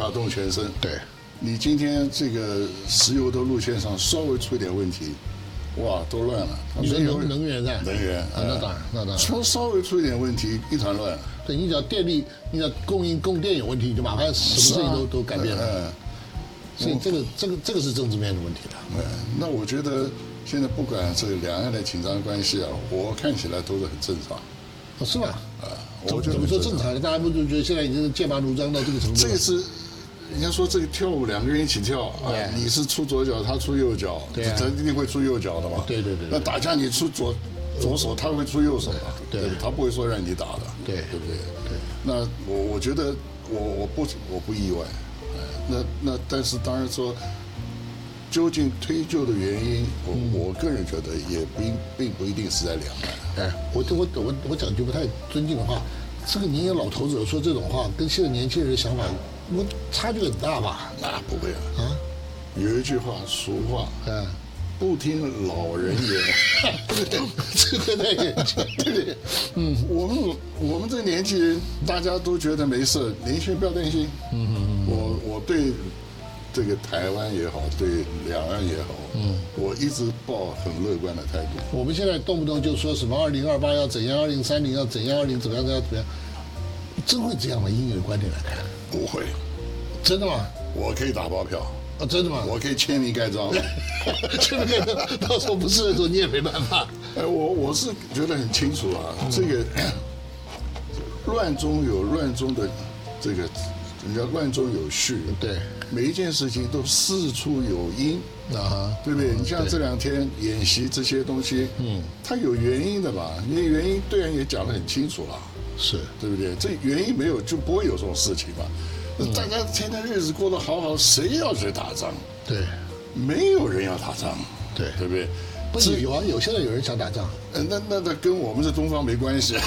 法动全身。 对， 你今天这个石油的路线上稍微出一点问题，哇，都乱了。 你说能源呢？ 能源啊，那当然，那当然。 稍微出一点问题，一团乱。 对，你只要电力，你只要供电有问题，就麻烦什么事情都改变了。所以这个是政治面的问题了。 那我觉得现在不管这两岸的紧张关系啊，我看起来都是很正常。 哦，是吗？ 我觉得怎么说正常的？大家不就觉得现在已经是剑拔弩张到这个程度？ 这个是，人家说这个跳舞两个人一起跳啊，你是出左脚，他出右脚，他一定会出右脚的嘛。 对。 那打架你出左手，他会出右手的，对，他不会说让你打的，对不对？对。那我觉得我不意外。那但是当然说，究竟推究的原因，我个人觉得也并不一定是在两岸。 我讲句不太尊敬的话，这个您有老头子说这种话，跟现在年轻人的想法，差距很大吧？ 那不会啊。有一句话，俗话，不听老人言。 这个在眼前。 对，我们这个年纪人，大家都觉得没事，年轻人不要担心。我对这个台湾也好，对两岸也好，我一直抱很乐观的态度。 我们现在动不动就说什么2028要怎样，2030要怎样，20怎么样，真会这样吗？以你的观点来看， 不会。 真的吗？ 我可以打包票。 真的吗？ 我可以签名盖章。 签名盖章，到时候不是的时候你也没办法。 我是觉得很清楚啊，这个乱中有乱中的这个。人家乱中有序， 对， 每一件事情都事出有因啊， 对不对？你像这2天演习这些东西，它有原因的嘛，因为原因对人也讲得很清楚了， 是对不对？这原因没有就不会有这种事情嘛。大家天天日子过得好好，谁要去打仗？ 对， 没有人要打仗， 对不对？ 不是有啊，现在有人想打仗， 那跟我们是东方没关系。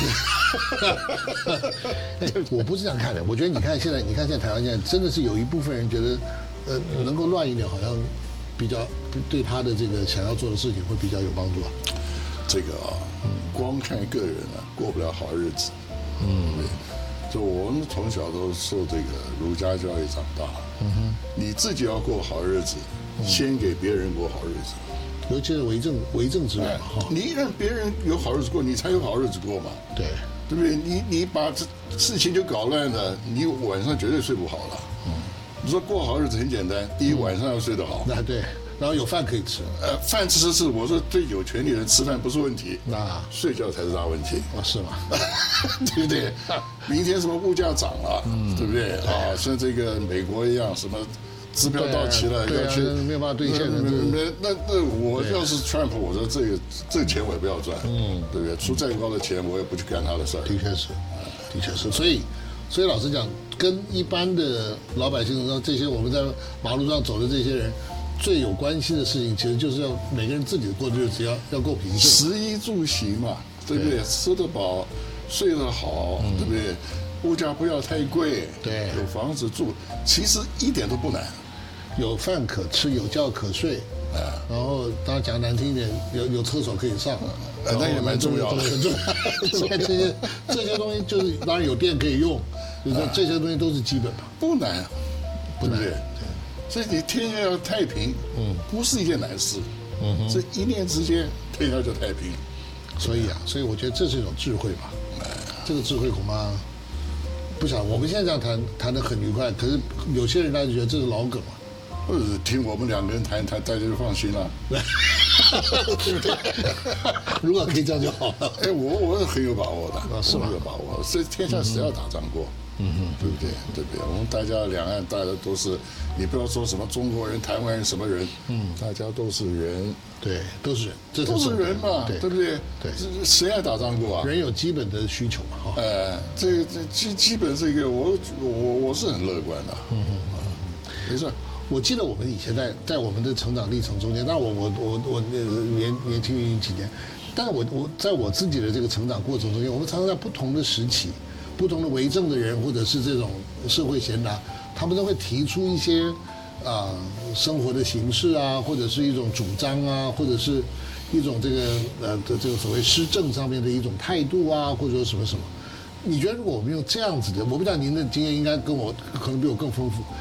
我不是这样看的，我觉得你看现在台湾现在真的是有一部分人觉得，能够乱一点，好像比较对他的这个想要做的事情会比较有帮助啊。 这个啊，光看个人啊，过不了好日子。就我们从小都受这个儒家教育长大，你自己要过好日子，先给别人过好日子。 尤其是为政之人嘛， 你让别人有好日子过，你才有好日子过嘛。 对不对？你把这事情就搞乱了，你晚上绝对睡不好了。你说过好日子很简单，第一晚上要睡得好。 那对，然后有饭可以吃。 饭吃是我说对有权利的人吃饭不是问题， 那睡觉才是大问题。 是吗？ 对不对？明天什么物价涨了，对不对？啊，像这个美国一样什么。支票到期了，要去没有办法兑现的。 那我要是 Trump，我说这个钱我也不要赚，对不对？出再高的钱我也不去干他的事儿。 的确是。所以老实讲，跟一般的老百姓说这些我们在马路上走的这些人，最有关系的事情，其实就是要每个人自己过的日子要够平静。 食衣住行嘛，对不对？吃得饱，睡得好，对不对？物价不要太贵， 对， 有房子住，其实一点都不难。 有饭可吃，有觉可睡，然后当然讲难听一点，有厕所可以上， 那也蛮重要的。 很重要。这些东西就是当然有电可以用，就是说这些东西都是基本嘛。 不难，对不对？所以你天下要太平，不是一件难事。这一念之间，天下就太平。 所以我觉得这是一种智慧吧。这个智慧恐怕不晓得，我们现在这样谈得很愉快，可是有些人他就觉得这是老梗嘛。 听我们2个人谈，大家就放心了， 对不对？如果可以这样就好了。 我是很有把握的， 是吗？ 有把握。这天下谁要打仗过？对不对？对不对？我们大家两岸大家都是，你不要说什么中国人、台湾人什么人，大家都是人， 对，都是人，这都是人嘛，对不对？ 对， 谁爱打仗过啊？ 人有基本的需求嘛， 这基本这个我是很乐观的，没事。 我记得我们以前在我们的成长历程中间，但我年轻于几年，但是我在我自己的这个成长过程中间，我们常常在不同的时期，不同的为政的人或者是这种社会贤达，他们都会提出一些生活的形式啊，或者是一种主张啊，或者是一种这个所谓施政上面的一种态度啊，或者说什么什么。你觉得如果我们用这样子的，我不知道您的经验应该跟我可能比我更丰富。